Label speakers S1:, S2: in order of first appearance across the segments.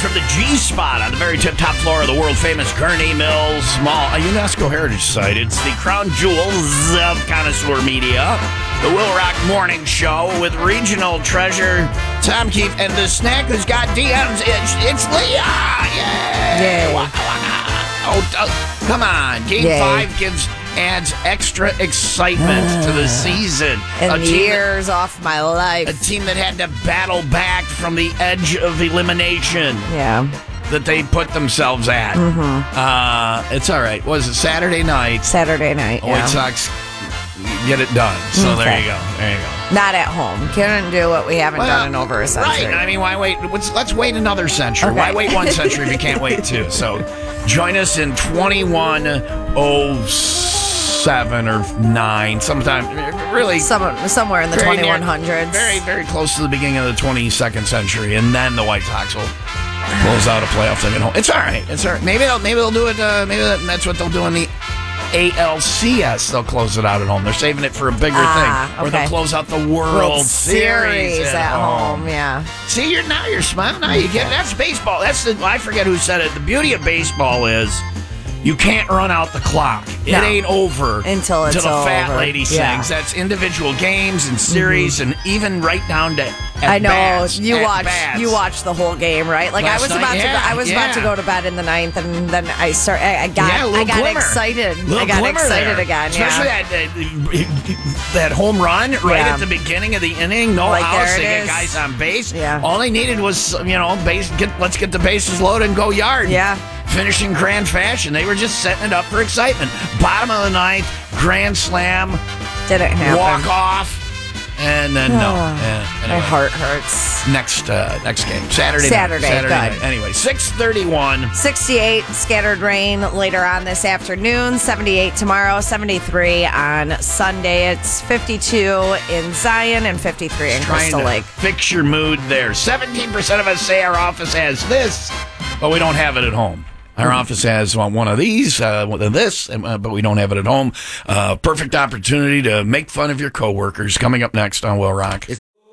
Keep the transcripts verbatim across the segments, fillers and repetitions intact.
S1: from the G-Spot on the very tip-top floor of the world-famous Gurney Mills Mall, a UNESCO Heritage Site. It's the crown jewels of connoisseur media, the Will Rock Morning Show with regional treasure Tom Keefe and the snack who's got D Ms. It's, it's Leah! Yay!
S2: Yay.
S1: Waka, waka. Oh, uh, come on. Game
S2: Yay.
S1: five gives adds extra excitement to the season.
S2: And
S1: A team
S2: years off my life.
S1: A team that had to battle back from the edge of elimination
S2: Yeah.
S1: that they put themselves at.
S2: Mm-hmm.
S1: Uh, it's all right. Was it Saturday night?
S2: Saturday night,
S1: White
S2: yeah.
S1: Sox get it done. So
S2: Okay.
S1: there you go. There you go.
S2: Not at home. Couldn't do what we haven't done in over a century.
S1: Right. I mean, why wait? Let's, let's wait another century.
S2: Okay.
S1: Why wait one century if you can't wait two? So join us in twenty-one oh seven or nine, sometime really
S2: Some, somewhere in the
S1: very near-
S2: twenty-one hundreds.
S1: Very, very close to the beginning of the twenty-second century, and then the White Sox will close out a playoff thing at home. It's all right. It's all right. Maybe they'll maybe they'll do it. Uh, maybe that, that's what they'll do in the A L C S. They'll close it out at home. They're saving it for a bigger
S2: Ah,
S1: thing, or
S2: okay.
S1: they'll close out the World,
S2: World
S1: Series,
S2: Series at home. Yeah.
S1: See, you're now you're smiling. Now you get it. That's baseball. That's the I forget who said it. The beauty of baseball is you can't run out the clock. It
S2: No.
S1: ain't over
S2: Until it's
S1: the fat
S2: over.
S1: lady
S2: Yeah.
S1: sings. That's individual games and series, and even right down to.
S2: I know
S1: at-bats,
S2: you watch
S1: at-bats.
S2: you watch the whole game, right? Like
S1: Last
S2: I was
S1: night,
S2: about to
S1: yeah,
S2: go, I was
S1: yeah.
S2: about to go to bed in the ninth, and then I start I, I got
S1: Yeah, a little
S2: I got
S1: glimmer.
S2: excited.
S1: Little
S2: I got
S1: glimmer
S2: excited
S1: there.
S2: again.
S1: Especially
S2: Yeah.
S1: that, that that home run right
S2: Yeah.
S1: at the beginning of the inning. No
S2: Like,
S1: outs.
S2: there it
S1: They get
S2: is.
S1: guys on base.
S2: Yeah.
S1: All they needed was you know base. Get let's get the bases loaded and go yard.
S2: Yeah.
S1: Finishing grand fashion. They were just setting it up for excitement. Bottom of the ninth, grand slam,
S2: Didn't happen.
S1: walk off, and then no.
S2: Oh,
S1: Yeah,
S2: My
S1: anyway.
S2: heart hurts.
S1: Next uh, next game Saturday.
S2: Saturday,
S1: night. Saturday
S2: good.
S1: night. Anyway, six thirty-one.
S2: sixty-eight scattered rain later on this afternoon, seventy-eight tomorrow, seventy-three on Sunday. It's fifty-two in Zion and fifty-three in
S1: Trying
S2: Crystal
S1: to
S2: Lake.
S1: fix your mood there. seventeen percent of us say our office has this, but we don't have it at home. Our office has uh, one of these, uh, one of this, uh, but we don't have it at home. Uh, perfect opportunity to make fun of your coworkers. Coming up next on Will Rock.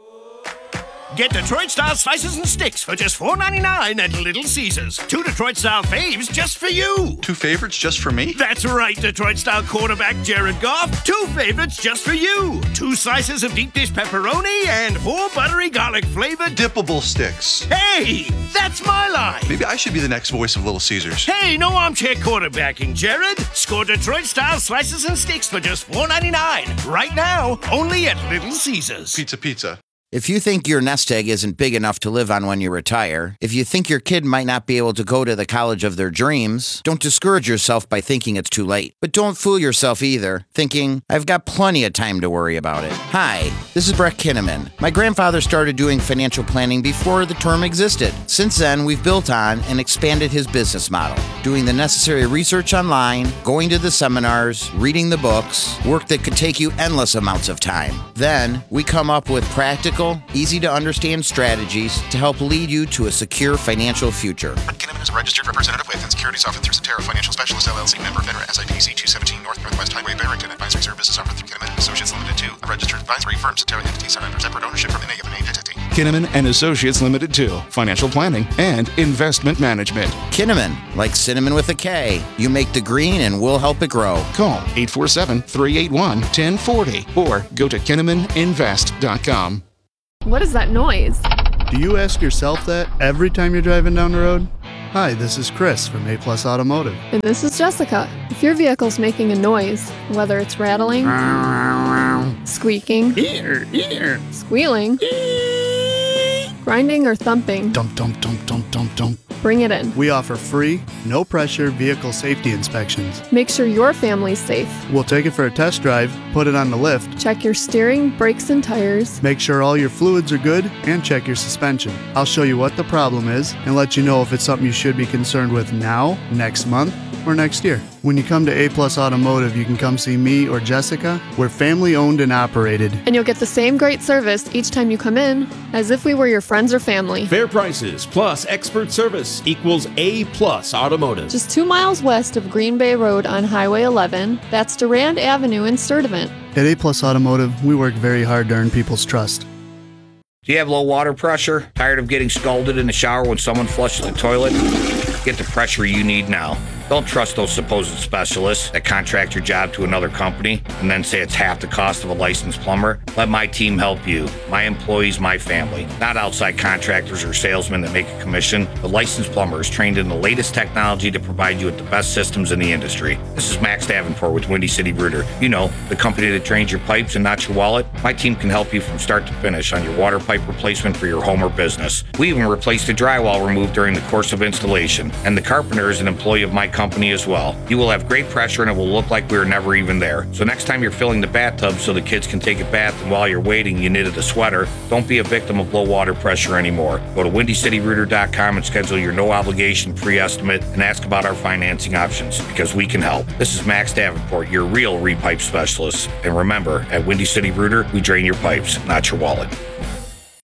S3: Get Detroit-style slices and sticks for just four ninety-nine at Little Caesars. Two Detroit-style faves just for you.
S4: Two favorites just for me?
S3: That's right, Detroit-style quarterback Jared Goff. Two favorites just for you. Two slices of deep dish pepperoni and four buttery garlic flavored.
S4: Dippable sticks.
S3: Hey, that's my line.
S4: Maybe I should be the next voice of Little Caesars.
S3: Hey, no armchair quarterbacking, Jared. Score Detroit-style slices and sticks for just four ninety-nine. Right now, only at Little Caesars.
S4: Pizza, pizza.
S5: If you think your nest egg isn't big enough to live on when you retire, if you think your kid might not be able to go to the college of their dreams, don't discourage yourself by thinking it's too late. But don't fool yourself either, thinking, I've got plenty of time to worry about it. Hi, this is Brett Kinnaman. My grandfather started doing financial planning before the term existed. Since then, we've built on and expanded his business model, doing the necessary research online, going to the seminars, reading the books, work that could take you endless amounts of time. Then, we come up with practical, easy to understand strategies to help lead you to a secure financial future.
S6: Kinnaman is a registered representative with and securities offered through Cetera Financial Specialist L L C, member FINRA, S I P C two seventeen North Northwest Highway, Barrington. Advisory services offered through Kinnaman and Associates Limited two, a registered advisory firm. Cetera entities are under separate ownership from any of an entity.
S7: Kinnaman and Associates Limited two, financial planning and investment management.
S5: Kinnaman, like cinnamon with a K. You make the green and we'll help it grow.
S7: Call eight four seven, three eight one, one zero four zero or go to kinnaman invest dot com.
S8: What is that noise?
S9: Do you ask yourself that every time you're driving down the road? Hi, this is Chris from A Plus Automotive.
S8: And this is Jessica. If your vehicle's making a noise, whether it's rattling, squeaking, squealing, grinding, or thumping,
S9: Dump, dump, dump, dump, dump, dump.
S8: bring it in.
S9: We offer free, no pressure vehicle safety inspections.
S8: Make sure your family's safe.
S9: We'll take it for a test drive, put it on the lift,
S8: Check your steering, brakes, and tires.
S9: make sure all your fluids are good, and check your suspension. I'll show you what the problem is and let you know if it's something you should be concerned with now, next month, or next year. When you come to A Plus Automotive, you can come see me or Jessica. We're family owned and operated.
S8: And you'll get the same great service each time you come in as if we were your friends or family.
S10: Fair prices plus expert service equals A Plus Automotive.
S8: Just two miles west of Green Bay Road on Highway eleven, that's Durand Avenue in Sturtevant.
S9: At A Plus Automotive, we work very hard to earn people's trust.
S1: Do you have low water pressure? Tired of getting scalded in the shower when someone flushes the toilet? Get the pressure you need now. Don't trust those supposed specialists that contract your job to another company and then say it's half the cost of a licensed plumber. Let my team help you. My employees, my family. Not outside contractors or salesmen that make a commission. The licensed plumber is trained in the latest technology to provide you with the best systems in the industry. This is Max Davenport with Windy City Rooter. You know, the company that drains your pipes and not your wallet. My team can help you from start to finish on your water pipe replacement for your home or business. We even replaced the drywall removed during the course of installation. And the carpenter is an employee of my company. company as well. You will have great pressure and it will look like we were never even there. So next time you're filling the bathtub so the kids can take a bath and while you're waiting you knitted a sweater, don't be a victim of low water pressure anymore. Go to windy city rooter dot com and schedule your no obligation free estimate and ask about our financing options because we can help. This is Max Davenport, your real repipe specialist. And remember, at Windy City Rooter, we drain your pipes, not your wallet.